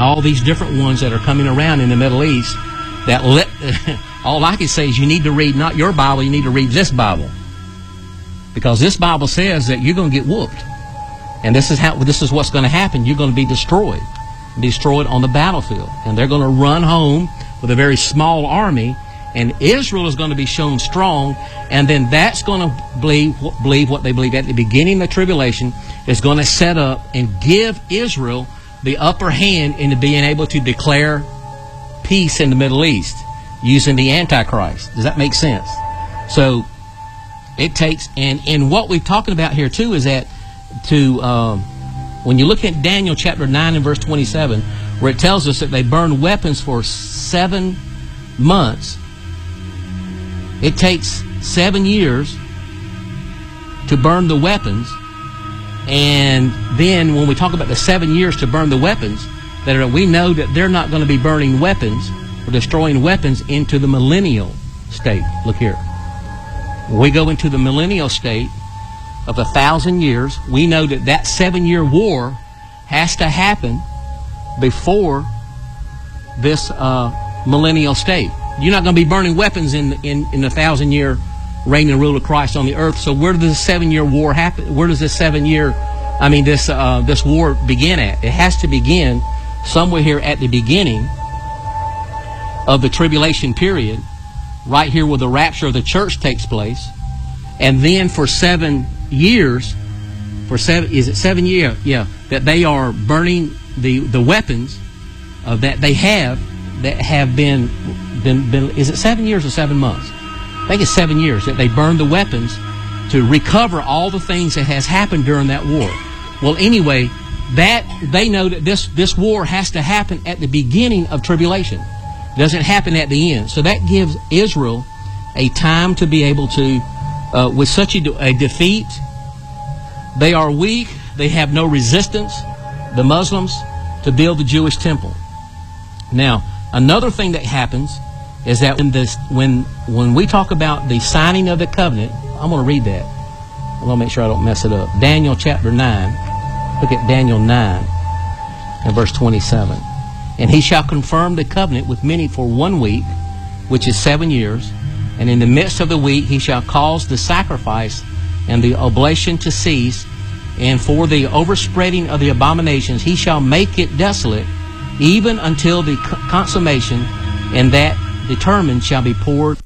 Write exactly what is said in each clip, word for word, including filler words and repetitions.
all these different ones that are coming around in the Middle East, that let, all I can say is you need to read not your Bible, you need to read this Bible. Because this Bible says that you're going to get whooped. And this is how this is what's going to happen. You're going to be destroyed. Destroyed on the battlefield. And they're going to run home with a very small army. And Israel is going to be shown strong. And then that's going to believe, believe what they believe at the beginning of the tribulation is going to set up and give Israel the upper hand into being able to declare peace in the Middle East using the Antichrist. Does that make sense? So it takes, and, and what we're talking about here too is that to um, when you look at Daniel chapter nine and verse twenty-seven, where it tells us that they burned weapons for seven months, it takes seven years to burn the weapons. And then when we talk about the seven years to burn the weapons, that are, we know that they're not going to be burning weapons or destroying weapons into the millennial state. Look here. When we go into the millennial state of a thousand years, we know that that seven-year war has to happen before this uh, millennial state. You're not going to be burning weapons in in, in the thousand-year reign and rule of Christ on the earth. So where does this seven-year war happen? Where does this seven-year, I mean, this uh, this war begin at? It has to begin somewhere here at the beginning of the tribulation period, right here where the rapture of the church takes place, and then for seven years, for seven, is it seven years? Yeah, that they are burning the the weapons uh, that they have that have been, been been. Is it seven years or seven months? I think it's seven years that they burn the weapons to recover all the things that has happened during that war. Well, anyway, that they know that this this war has to happen at the beginning of tribulation. It doesn't happen at the end. So that gives Israel a time to be able to, uh, with such a, de- a defeat, they are weak, they have no resistance, the Muslims, to build the Jewish temple. Now, another thing that happens is that when this, when when we talk about the signing of the covenant, I'm going to read that. I'm going to make sure I don't mess it up. Daniel chapter nine. Look at Daniel nine and verse twenty-seven. And he shall confirm the covenant with many for one week, which is seven years. And in the midst of the week he shall cause the sacrifice and the oblation to cease. And for the overspreading of the abominations he shall make it desolate, even until the consummation, and that determined shall be poured.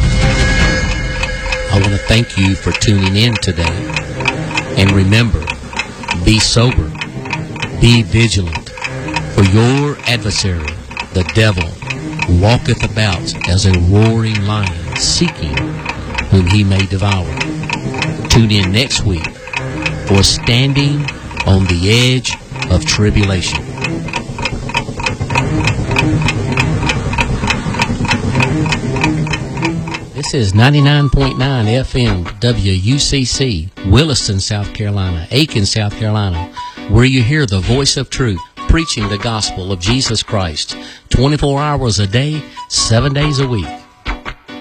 I want to thank you for tuning in today. And remember, be sober, be vigilant, for your adversary, the devil, walketh about as a roaring lion, seeking whom he may devour. Tune in next week for Standing on the Edge of Tribulation. This is ninety-nine point nine F M W U C C, Williston, South Carolina, Aiken, South Carolina, where you hear the voice of truth, preaching the gospel of Jesus Christ, twenty-four hours a day, seven days a week.